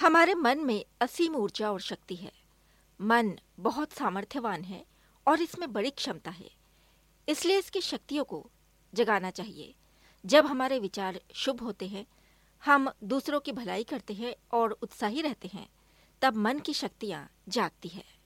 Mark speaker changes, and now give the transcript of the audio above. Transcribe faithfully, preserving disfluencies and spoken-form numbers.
Speaker 1: हमारे मन में असीम ऊर्जा और शक्ति है। मन बहुत सामर्थ्यवान है और इसमें बड़ी क्षमता है, इसलिए इसकी शक्तियों को जगाना चाहिए। जब हमारे विचार शुभ होते हैं, हम दूसरों की भलाई करते हैं और उत्साही रहते हैं, तब मन की शक्तियाँ जागती है।